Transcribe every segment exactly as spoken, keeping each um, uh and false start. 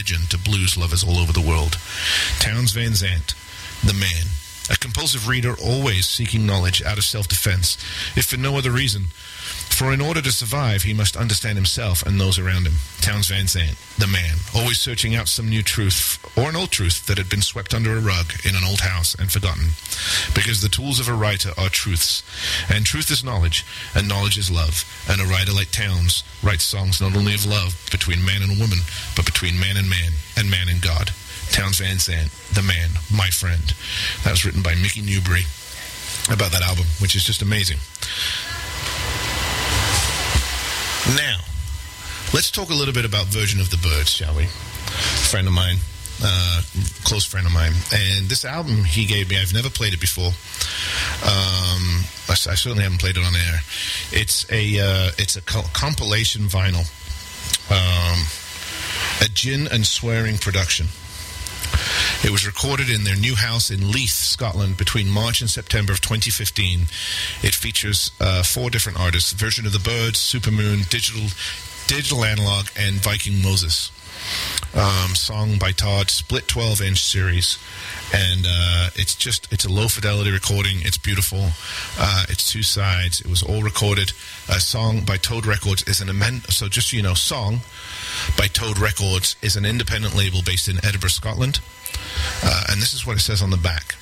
religion to blues lovers all over the world. Townes Van Zandt, the man. A compulsive reader always seeking knowledge out of self-defense, if for no other reason. For in order to survive, he must understand himself and those around him. Townes Van Zandt, the man, always searching out some new truth, or an old truth that had been swept under a rug in an old house and forgotten. Because the tools of a writer are truths, and truth is knowledge, and knowledge is love. And a writer like Townes writes songs not only of love between man and woman, but between man and man, and man and God. Townes Van Zandt, the man, my friend. That was written by Mickey Newbury about that album, which is just amazing. Now, let's talk a little bit about Virgin of the Birds, shall we? A friend of mine, uh, close friend of mine. And this album he gave me, I've never played it before. Um, I, I certainly haven't played it on air. It's a uh, it's a co- compilation vinyl. Um, a gin and swearing production. It was recorded in their new house in Leith, Scotland, between March and September of twenty fifteen. It features uh, four different artists: Virgin of the Birds, Supermoon, Digital Digital Analog, and Viking Moses. Um, song by Todd, split twelve-inch series. And uh, it's just, it's a low-fidelity recording. It's beautiful. Uh, it's two sides. It was all recorded. A song by Toad Records is an amend. So just so you know, Song by Toad Records is an independent label based in Edinburgh, Scotland. Uh, and this is what it says on the back.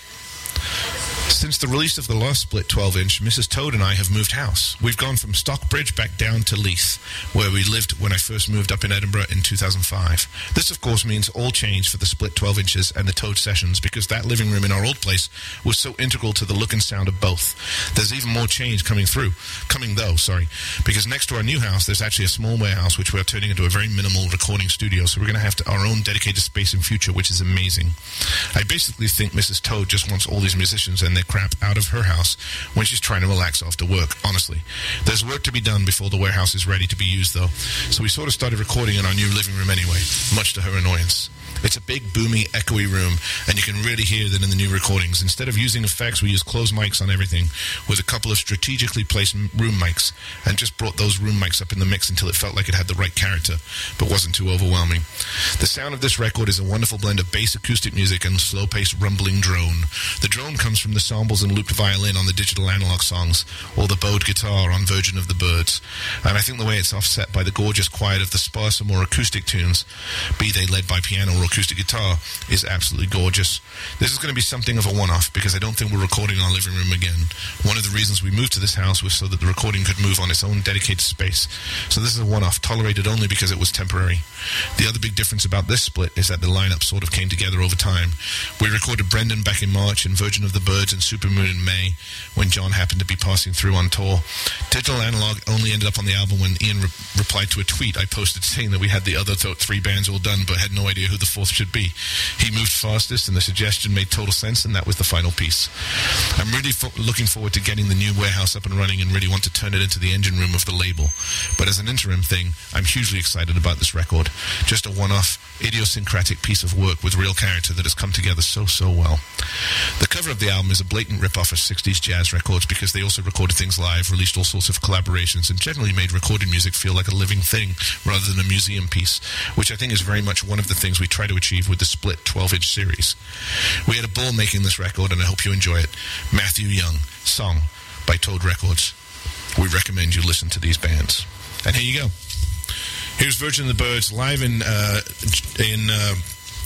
Since the release of the last split twelve-inch, Missus Toad and I have moved house. We've gone from Stockbridge back down to Leith, where we lived when I first moved up in Edinburgh in two thousand five. This, of course, means all change for the split twelve inches and the Toad sessions, because that living room in our old place was so integral to the look and sound of both. There's even more change coming through, coming though, sorry, because next to our new house, there's actually a small warehouse, which we're turning into a very minimal recording studio, so we're going to have to, our own dedicated space in future, which is amazing. I basically think Missus Toad just wants all these musicians and their crap out of her house when she's trying to relax after work, honestly. There's work to be done before the warehouse is ready to be used, though, so we sort of started recording in our new living room anyway, much to her annoyance. It's a big, boomy, echoey room, and you can really hear that in the new recordings. Instead of using effects, we use closed mics on everything with a couple of strategically placed room mics, and just brought those room mics up in the mix until it felt like it had the right character, but wasn't too overwhelming. The sound of this record is a wonderful blend of bass acoustic music and slow-paced rumbling drone. The drone comes from the sampled and looped violin on the digital analog songs, or the bowed guitar on Virgin of the Birds. And I think the way it's offset by the gorgeous quiet of the sparser, more acoustic tunes, be they led by piano or acoustic guitar, is absolutely gorgeous. This is going to be something of a one-off, because I don't think we're recording in our living room again. One of the reasons we moved to this house was so that the recording could move on its own dedicated space. So this is a one-off, tolerated only because it was temporary. The other big difference about this split is that the lineup sort of came together over time. We recorded Brendan back in March and Virgin of the Birds and Supermoon in May, when John happened to be passing through on tour. Digital Analog only ended up on the album when Ian re- replied to a tweet I posted saying that we had the other th- three bands all done but had no idea who the fourth should be. He moved fastest, and the suggestion made total sense, and that was the final piece. I'm really fo- looking forward to getting the new warehouse up and running, and really want to turn it into the engine room of the label. But as an interim thing, I'm hugely excited about this record. Just a one-off, idiosyncratic piece of work with real character that has come together so, so well. The cover of the album is a blatant rip-off of sixties jazz records, because they also recorded things live, released all sorts of collaborations, and generally made recorded music feel like a living thing rather than a museum piece, which I think is very much one of the things we try to achieve with the split twelve-inch series. We had a ball making this record, and I hope you enjoy it. Matthew Young, Song by Toad Records. We recommend you listen to these bands. And here you go. Here's Virgin of the Birds live in uh, in uh,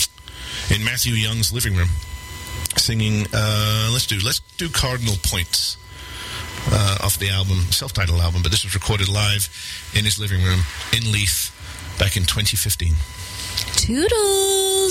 in Matthew Young's living room, singing. Uh, let's do let's do Cardinal Points uh, off the album, self-titled album. But this was recorded live in his living room in Leith back in twenty fifteen. Toodle.